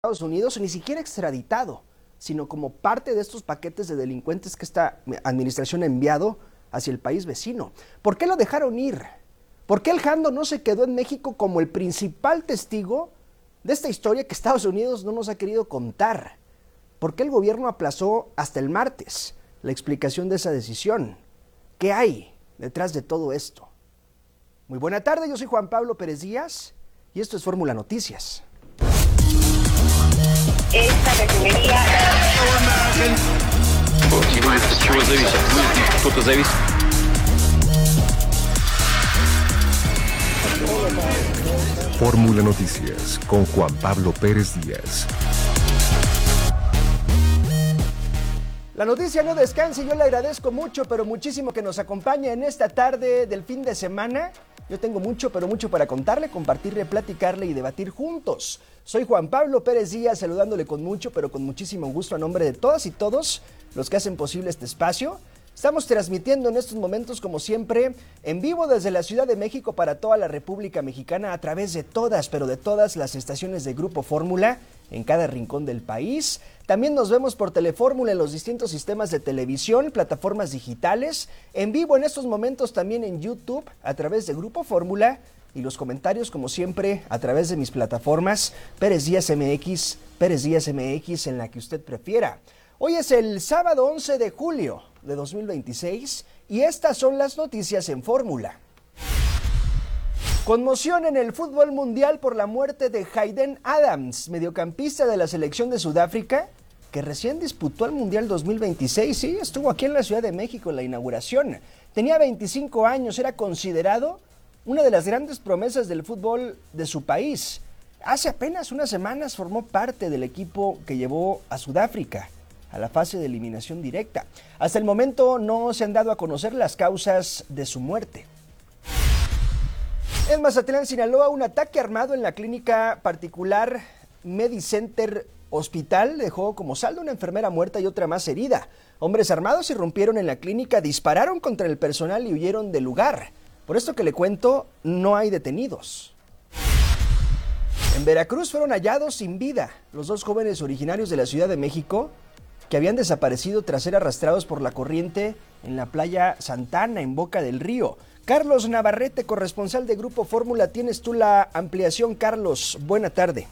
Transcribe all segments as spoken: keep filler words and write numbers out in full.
Estados Unidos, ni siquiera extraditado, sino como parte de estos paquetes de delincuentes que esta administración ha enviado hacia el país vecino. ¿Por qué lo dejaron ir? ¿Por qué el Jando no se quedó en México como el principal testigo de esta historia que Estados Unidos no nos ha querido contar? ¿Por qué el gobierno aplazó hasta el martes la explicación de esa decisión? ¿Qué hay detrás de todo esto? Muy buena tarde, yo soy Juan Pablo Pérez Díaz y esto es Fórmula Noticias. Esta refinería... Fórmula Noticias con Juan Pablo Pérez Díaz. La noticia no descansa y yo le agradezco mucho, pero muchísimo que nos acompañe en esta tarde del fin de semana. Yo tengo mucho, pero mucho para contarle, compartirle, platicarle y debatir juntos. Soy Juan Pablo Pérez Díaz, saludándole con mucho, pero con muchísimo gusto a nombre de todas y todos los que hacen posible este espacio. Estamos transmitiendo en estos momentos, como siempre, en vivo desde la Ciudad de México para toda la República Mexicana a través de todas, pero de todas las estaciones de Grupo Fórmula en cada rincón del país. También nos vemos por Telefórmula en los distintos sistemas de televisión, plataformas digitales, en vivo en estos momentos también en YouTube a través de Grupo Fórmula y los comentarios, como siempre, a través de mis plataformas Pérez Díaz M X, Pérez Díaz M X, en la que usted prefiera. Hoy es el sábado once de julio de dos mil veintiséis y estas son las noticias en Fórmula. Conmoción en el fútbol mundial por la muerte de Hayden Adams, mediocampista de la selección de Sudáfrica, que recién disputó el Mundial dos mil veintiséis. Sí, estuvo aquí en la Ciudad de México en la inauguración. Tenía veinticinco años, era considerado una de las grandes promesas del fútbol de su país. Hace apenas unas semanas formó parte del equipo que llevó a Sudáfrica a la fase de eliminación directa. Hasta el momento no se han dado a conocer las causas de su muerte. En Mazatlán, Sinaloa, un ataque armado en la clínica particular Medicenter Hospital dejó como saldo una enfermera muerta y otra más herida. Hombres armados irrumpieron en la clínica, dispararon contra el personal y huyeron del lugar. Por esto que le cuento, no hay detenidos. En Veracruz fueron hallados sin vida los dos jóvenes originarios de la Ciudad de México que habían desaparecido tras ser arrastrados por la corriente en la playa Santana, en Boca del Río. Carlos Navarrete, corresponsal de Grupo Fórmula, tienes tú la ampliación. Carlos, buena tarde.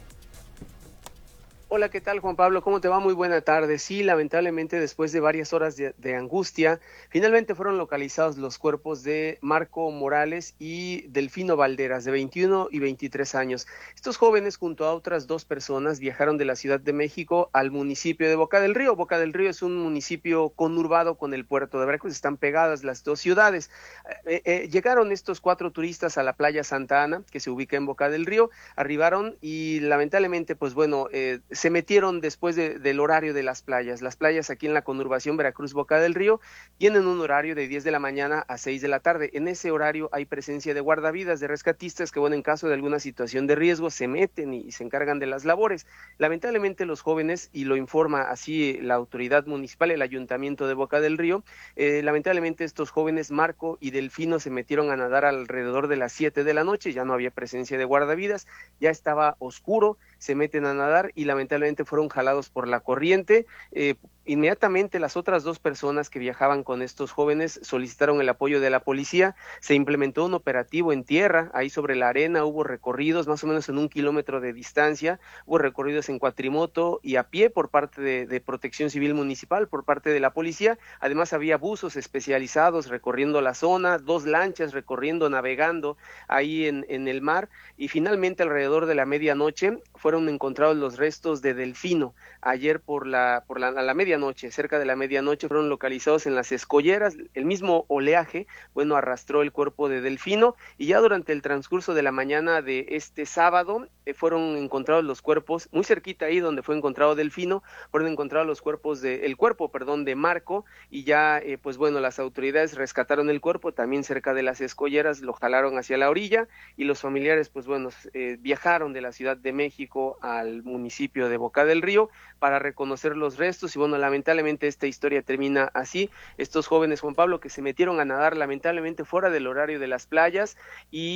Hola, ¿qué tal, Juan Pablo? ¿Cómo te va? Muy buena tarde. Sí, lamentablemente, después de varias horas de, de angustia, finalmente fueron localizados los cuerpos de Marco Morales y Delfino Valderas, de veintiuno y veintitrés años. Estos jóvenes, junto a otras dos personas, viajaron de la Ciudad de México al municipio de Boca del Río. Boca del Río es un municipio conurbado con el puerto de Veracruz, están pegadas las dos ciudades. Eh, eh, llegaron estos cuatro turistas a la playa Santa Ana, que se ubica en Boca del Río, arribaron y lamentablemente, pues bueno, eh, se metieron después de, del horario de las playas. Las playas aquí en la conurbación Veracruz-Boca del Río tienen un horario de diez de la mañana a seis de la tarde. En ese horario hay presencia de guardavidas, de rescatistas que, bueno, en caso de alguna situación de riesgo se meten y, y se encargan de las labores. Lamentablemente los jóvenes, y lo informa así la autoridad municipal, el ayuntamiento de Boca del Río, eh, lamentablemente estos jóvenes Marco y Delfino se metieron a nadar alrededor de las siete de la noche, ya no había presencia de guardavidas, ya estaba oscuro, se meten a nadar y lamentablemente fueron jalados por la corriente. Eh, inmediatamente las otras dos personas que viajaban con estos jóvenes solicitaron el apoyo de la policía. Se implementó un operativo en tierra, ahí sobre la arena hubo recorridos más o menos en un kilómetro de distancia, hubo recorridos en cuatrimoto y a pie por parte de, de Protección Civil Municipal, por parte de la policía. Además había buzos especializados recorriendo la zona, dos lanchas recorriendo, navegando ahí en, en el mar, y finalmente alrededor de la medianoche fueron encontrados los restos de Delfino. Ayer por la por la, a la medianoche, cerca de la medianoche, fueron localizados en las escolleras. El mismo oleaje, bueno, arrastró el cuerpo de Delfino, y ya durante el transcurso de la mañana de este sábado eh, fueron encontrados los cuerpos, muy cerquita ahí donde fue encontrado Delfino, fueron encontrados los cuerpos de, el cuerpo, perdón, de Marco, y ya, eh, pues bueno, las autoridades rescataron el cuerpo, también cerca de las escolleras, lo jalaron hacia la orilla, y los familiares, pues bueno, eh, viajaron de la Ciudad de México al municipio de Boca del Río para reconocer los restos, y bueno, lamentablemente esta historia termina así. Estos jóvenes, Juan Pablo, que se metieron a nadar lamentablemente fuera del horario de las playas, y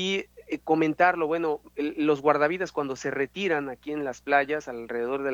eh, comentarlo, bueno, el, los guardavidas cuando se retiran aquí en las playas alrededor de